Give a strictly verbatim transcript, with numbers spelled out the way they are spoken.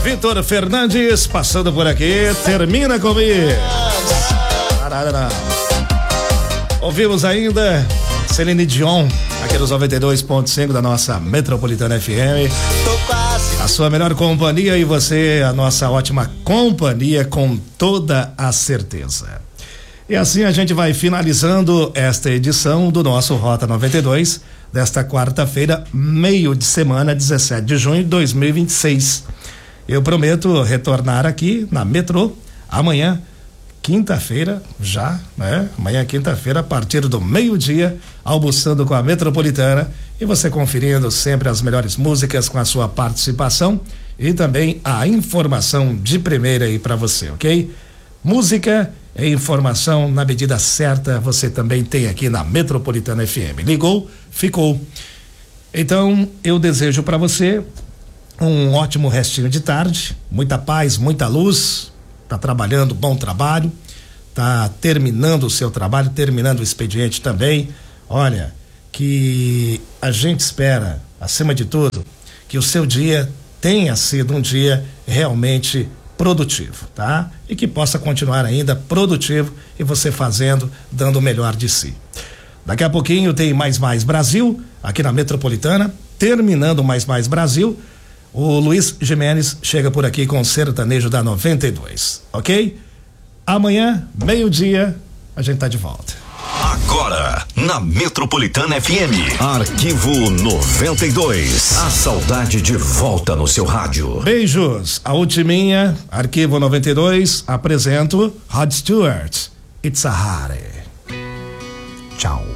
Vitor Fernandes passando por aqui, termina comigo. Ouvimos ainda Celine Dion, aqui nos noventa e dois ponto cinco da nossa Metropolitana F M. A sua melhor companhia e você, a nossa ótima companhia, com toda a certeza. E assim a gente vai finalizando esta edição do nosso Rota noventa e dois, desta quarta-feira, meio de semana, dezessete de junho de dois mil e vinte e seis. Eu prometo retornar aqui na Metro amanhã, quinta-feira, já, né? Amanhã, quinta-feira, a partir do meio-dia, almoçando com a Metropolitana e você conferindo sempre as melhores músicas com a sua participação e também a informação de primeira aí para você, ok? Música e informação na medida certa você também tem aqui na Metropolitana F M. Ligou, ficou. Então, eu desejo para você um ótimo restinho de tarde, muita paz, muita luz. Tá trabalhando, bom trabalho, tá terminando o seu trabalho, terminando o expediente também. Olha, que a gente espera, acima de tudo, que o seu dia tenha sido um dia realmente produtivo, tá? E que possa continuar ainda produtivo e você fazendo, dando o melhor de si. Daqui a pouquinho tem Mais Mais Brasil, aqui na Metropolitana, terminando Mais Mais Brasil. O Luiz Jimenez chega por aqui com o sertanejo da noventa e dois, ok? Amanhã, meio-dia, a gente tá de volta. Agora, na Metropolitana F M, Arquivo noventa e dois. A saudade de volta no seu rádio. Beijos, a ultiminha, Arquivo noventa e dois, apresento Rod Stewart, It's a Hare. Tchau.